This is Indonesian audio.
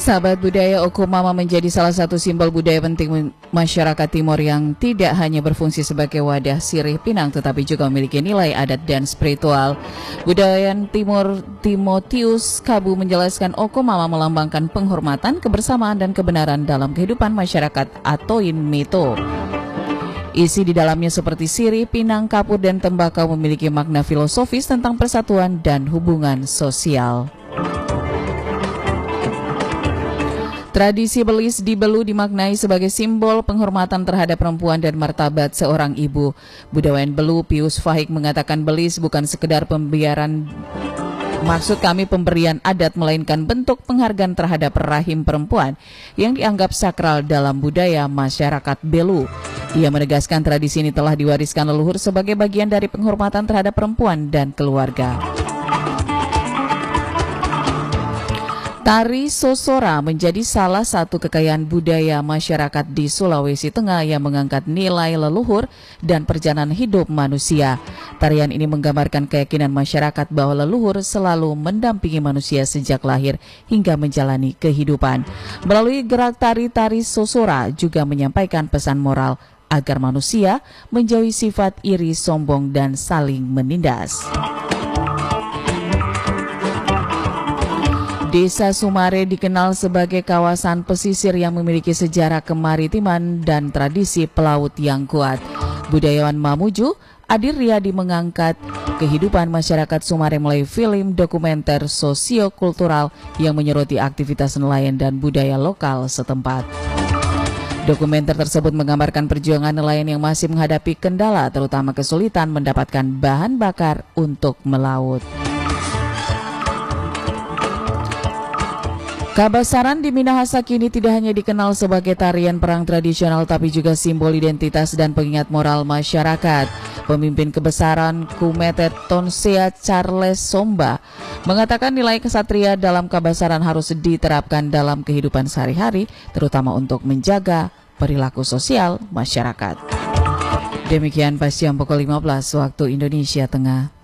Sahabat budaya, Okumama menjadi salah satu simbol budaya penting masyarakat Timor yang tidak hanya berfungsi sebagai wadah sirih pinang tetapi juga memiliki nilai adat dan spiritual. Budayawan Timur Timotius Kabu menjelaskan Okumama melambangkan penghormatan, kebersamaan dan kebenaran dalam kehidupan masyarakat Atoin Meto. Isi di dalamnya seperti sirih, pinang, kapur dan tembakau memiliki makna filosofis tentang persatuan dan hubungan sosial. Tradisi belis di Belu dimaknai sebagai simbol penghormatan terhadap perempuan dan martabat seorang ibu. Budayawan Belu Pius Fahik mengatakan belis bukan sekedar pemberian adat, melainkan bentuk penghargaan terhadap rahim perempuan yang dianggap sakral dalam budaya masyarakat Belu. Ia menegaskan tradisi ini telah diwariskan leluhur sebagai bagian dari penghormatan terhadap perempuan dan keluarga. Tari Sosora menjadi salah satu kekayaan budaya masyarakat di Sulawesi Tengah yang mengangkat nilai leluhur dan perjalanan hidup manusia. Tarian ini menggambarkan keyakinan masyarakat bahwa leluhur selalu mendampingi manusia sejak lahir hingga menjalani kehidupan. Melalui gerak tari Sosora juga menyampaikan pesan moral agar manusia menjauhi sifat iri, sombong, dan saling menindas. Desa Sumare dikenal sebagai kawasan pesisir yang memiliki sejarah kemaritiman dan tradisi pelaut yang kuat. Budayawan Mamuju, Adir Riyadi mengangkat kehidupan masyarakat Sumare melalui film dokumenter sosiokultural yang menyoroti aktivitas nelayan dan budaya lokal setempat. Dokumenter tersebut menggambarkan perjuangan nelayan yang masih menghadapi kendala, terutama kesulitan mendapatkan bahan bakar untuk melaut. Kabasaran di Minahasa kini tidak hanya dikenal sebagai tarian perang tradisional tapi juga simbol identitas dan pengingat moral masyarakat. Pemimpin Kebesaran Kumetet Tonsea Charles Somba mengatakan nilai kesatria dalam Kabasaran harus diterapkan dalam kehidupan sehari-hari, terutama untuk menjaga perilaku sosial masyarakat. Demikian pas jam pukul 15 waktu Indonesia Tengah.